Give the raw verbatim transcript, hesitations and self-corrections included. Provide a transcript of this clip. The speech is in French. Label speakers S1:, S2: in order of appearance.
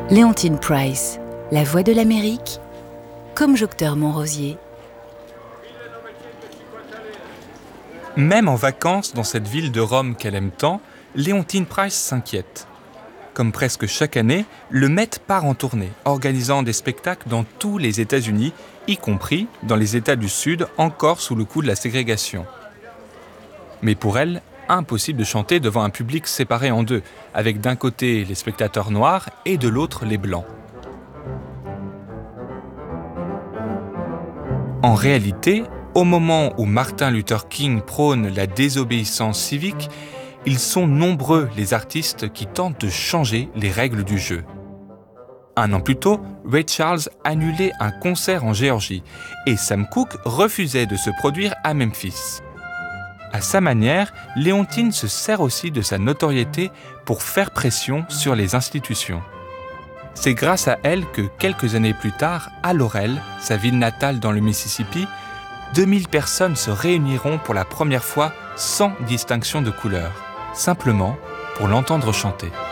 S1: Léontine Price, la voix de l'Amérique, comme Jocteur Montrosier.
S2: Même en vacances dans cette ville de Rome qu'elle aime tant, Léontine Price s'inquiète. Comme presque chaque année, le Met part en tournée, organisant des spectacles dans tous les États-Unis, y compris dans les États du Sud, encore sous le coup de la ségrégation. Mais pour elle, impossible de chanter devant un public séparé en deux, avec d'un côté les spectateurs noirs et de l'autre les blancs. En réalité, au moment où Martin Luther King prône la désobéissance civique, ils sont nombreux les artistes qui tentent de changer les règles du jeu. Un an plus tôt, Ray Charles annulait un concert en Géorgie et Sam Cooke refusait de se produire à Memphis. À sa manière, Léontine se sert aussi de sa notoriété pour faire pression sur les institutions. C'est grâce à elle que quelques années plus tard, à Laurel, sa ville natale dans le Mississippi, deux mille personnes se réuniront pour la première fois sans distinction de couleur, simplement pour l'entendre chanter.